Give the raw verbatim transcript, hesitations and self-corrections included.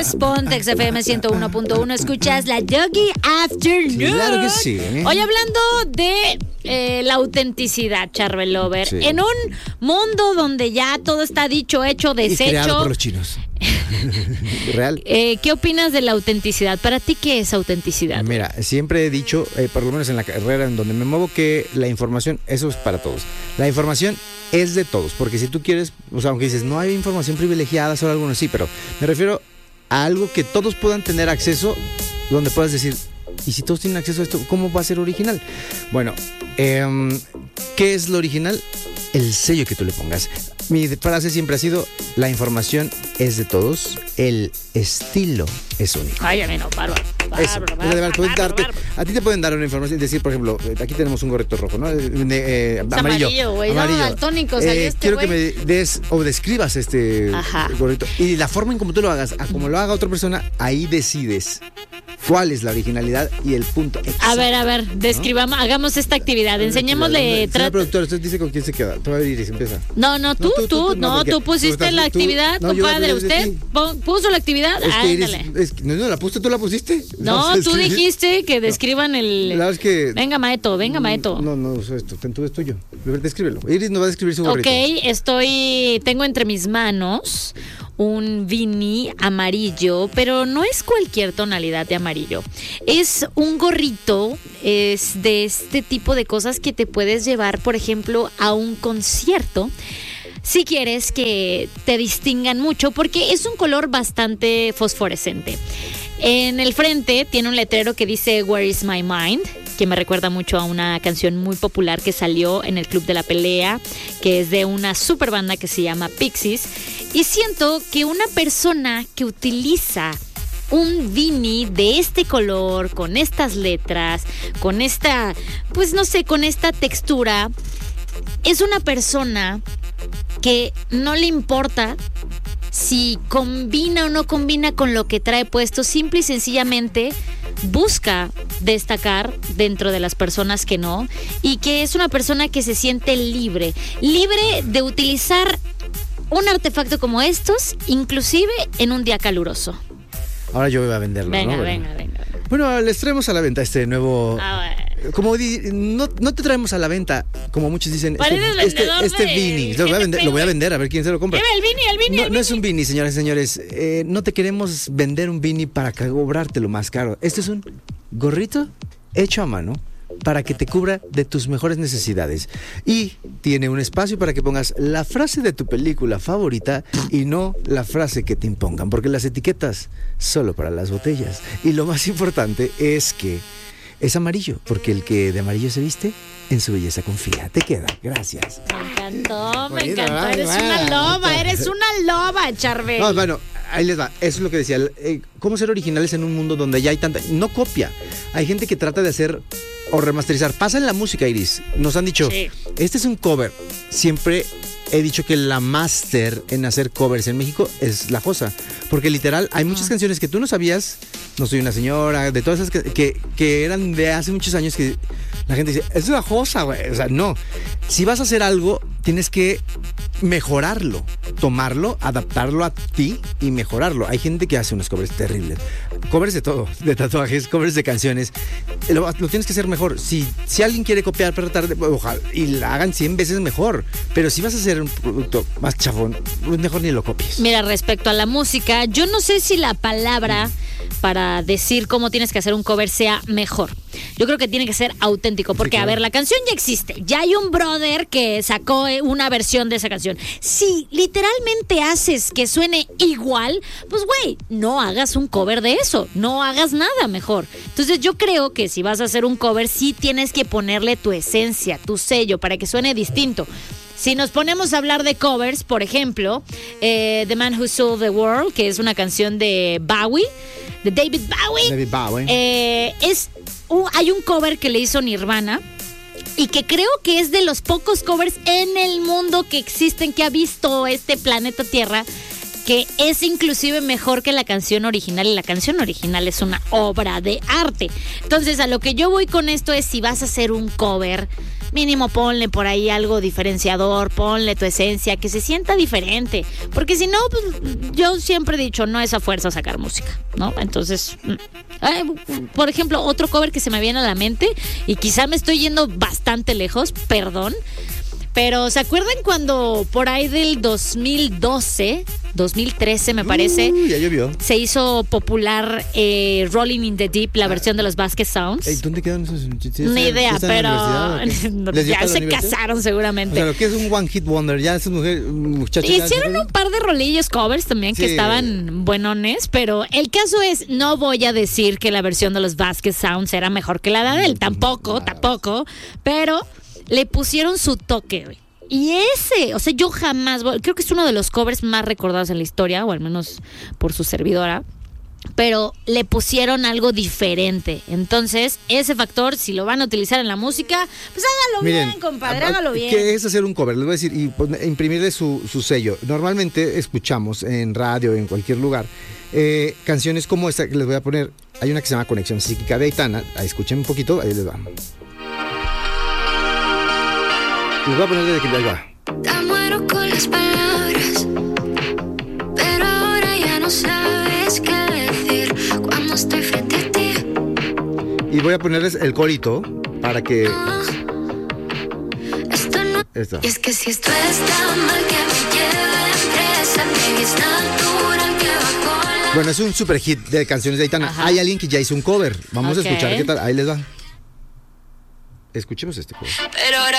Pontex F M ciento uno punto uno, escuchas la Doggy Afternoon. Claro que sí. Hoy hablando de eh, la autenticidad, Charbel Lover. Sí. En un mundo donde ya todo está dicho, hecho, Y creado deshecho. por los chinos. Real. Eh, ¿Qué opinas de la autenticidad? ¿Para ti qué es autenticidad? Mira, siempre he dicho, eh, por lo menos en la carrera en donde me muevo, que la información, eso es para todos. La información es de todos, porque si tú quieres, o sea, aunque dices, no hay información privilegiada, solo algunos sí, pero me refiero a algo que todos puedan tener acceso, donde puedas decir, ¿y si todos tienen acceso a esto, cómo va a ser original? Bueno, eh, ¿qué es lo original? El sello que tú le pongas. Mi frase siempre ha sido, la información es de todos, el estilo es único. Ay, a mí no, bárbaro. Eso. Bárbaro, Es de verdad, pueden bárbaro, darte- bárbaro. a ti te pueden dar una información, decir, por ejemplo, eh, aquí tenemos un gorrito rojo, ¿no? De- de, eh, amarillo. amarillo, güey, no, amarillo. daltónico salió este quiero güey. que me des o describas este Ajá. gorrito. Y la forma en cómo tú lo hagas, a como lo haga otra persona, ahí decides cuál es la originalidad y el punto exacto. A ver, a ver, describamos, hagamos esta actividad, enseñémosle. Señor tra- productor, usted dice con quién se queda. Tú va a ir y se empieza. No, no, tú, No, tú, tú, tú, tú, no, no, porque tú pusiste tú estás- la tú- actividad, no, yo compadre. hablé de ¿Usted ti. pon- puso la actividad? Es que Iris, Ándale. es que- no, no la puse, tú la pusiste. No, es tú que- dijiste que describan el. La verdad es que. Venga, Maeto, venga, Maeto. No, no uso esto. Tú es tuyo. Descríbelo. Iris nos va a describir su Ok, gorrito. estoy. Tengo entre mis manos un beanie amarillo, pero no es cualquier tonalidad de amarillo. Es un gorrito, es de este tipo de cosas que te puedes llevar, por ejemplo, a un concierto. Si quieres que te distingan mucho, porque es un color bastante fosforescente. En el frente tiene un letrero que dice Where is my mind, que me recuerda mucho a una canción muy popular que salió en el Club de la Pelea, que es de una super banda que se llama Pixies. Y siento que una persona que utiliza un beanie de este color, con estas letras, con esta, pues no sé, con esta textura, es una persona que no le importa si combina o no combina con lo que trae puesto, simple y sencillamente busca destacar dentro de las personas que no, y que es una persona que se siente libre, libre de utilizar un artefacto como estos, inclusive en un día caluroso. Ahora yo voy a venderlo, Venga, ¿no? venga, venga. Bueno, les traemos a la venta este nuevo. A ver. Como di- no, no te traemos a la venta, como muchos dicen. Paredes Este, este, vendedor este de beanie. Lo voy, a vender, lo voy a vender, a ver quién se lo compra. Lleva el beanie, el beanie, No, el no es beanie. un beanie, señoras y señores. Eh, no te queremos vender un beanie para cobrártelo más caro. Este es un gorrito hecho a mano para que te cubra de tus mejores necesidades. Y tiene un espacio para que pongas la frase de tu película favorita y no la frase que te impongan, porque las etiquetas solo para las botellas. Y lo más importante es que es amarillo, porque el que de amarillo se viste, en su belleza confía. Te queda. Gracias. Me encantó, me Bonito, encantó. ¿verdad? Eres una loba, eres una loba, Charbel. No, bueno, ahí les va. Eso es lo que decía. Eh, ¿Cómo ser originales en un mundo donde ya hay tanta... No copia. Hay gente que trata de hacer o remasterizar. Pasa en la música, Iris. Nos han dicho, Sí. este es un cover. Siempre he dicho que la máster en hacer covers en México es La Josa. Porque literal, hay muchas canciones que tú no sabías. No soy una señora, de todas esas que, que, que eran de hace muchos años que la gente dice, es La Josa, güey. O sea, no. Si vas a hacer algo, tienes que mejorarlo, tomarlo, adaptarlo a ti y mejorarlo. Hay gente que hace unos covers terribles. Covers de todo, de tatuajes, covers de canciones. Lo, lo tienes que hacer mejor. Si, si alguien quiere copiar, pero tarde, ojalá, y la hagan cien veces mejor. Pero si vas a hacer un producto más chafón, mejor ni lo copies. Mira, respecto a la música, yo no sé si la palabra para decir cómo tienes que hacer un cover sea mejor. Yo creo que tiene que ser auténtico, porque, Sí, claro. a ver, la canción ya existe. Ya hay un brother que sacó eh, una versión de esa canción. Si literalmente haces que suene igual, pues, güey, no hagas un cover de eso. No hagas nada mejor. Entonces, yo creo que si vas a hacer un cover, sí tienes que ponerle tu esencia, tu sello, para que suene distinto. Si nos ponemos a hablar de covers, por ejemplo, eh, The Man Who Sold the World, que es una canción de Bowie, de David Bowie. David Bowie. Eh, es un- hay un cover que le hizo Nirvana y que creo que es de los pocos covers en el mundo que existen, que ha visto este planeta Tierra, que es inclusive mejor que la canción original, y la canción original es una obra de arte. Entonces, a lo que yo voy con esto es, si vas a hacer un cover, mínimo ponle por ahí algo diferenciador, ponle tu esencia, que se sienta diferente. Porque si no, pues, yo siempre he dicho, no es a fuerza sacar música, ¿no? Entonces, eh, por ejemplo, otro cover que se me viene a la mente, y quizá me estoy yendo bastante lejos, perdón, pero ¿se acuerdan cuando por ahí del dos mil doce, dos mil trece me parece, uh, ya llovió, se hizo popular eh, Rolling in the Deep, la ah. versión de los Basket Sounds? Ey, ¿dónde quedan esos? ¿Sí Ni idea, pero ya se casaron seguramente. O sea, lo que es un one hit wonder, ya esas mujeres, muchachos. Hicieron un par de rolillos covers también sí. que estaban buenones, pero el caso es, no voy a decir que la versión de los Basket Sounds era mejor que la de Adele, tampoco, claro. tampoco, pero le pusieron su toque, güey. Y ese, o sea, yo jamás, creo que es uno de los covers más recordados en la historia, o al menos por su servidora, pero le pusieron algo diferente. Entonces, ese factor, si lo van a utilizar en la música, pues hágalo Miren, bien, compadre, hágalo bien. ¿Qué es hacer un cover? Les voy a decir, y imprimirle su, su sello. Normalmente escuchamos en radio, en cualquier lugar, eh, canciones como esta que les voy a poner. Hay una que se llama Conexión Psíquica de Aitana. Ahí escuchen un poquito, ahí les va. Les voy a poner desde que ahí va. Te muero con las palabras, pero ahora ya no sabes qué decir cuando estoy frente a ti. Y voy a ponerles el corito para que. No, esto no. Esta. Y es que si esto está mal, que me lleve a la empresa, que es natural que va con la. Bueno, es un super hit de canciones de Aitana. Ajá. Hay alguien que ya hizo un cover. Vamos okay. a escuchar qué tal. Ahí les va. Escuchemos este cover. Pero ahora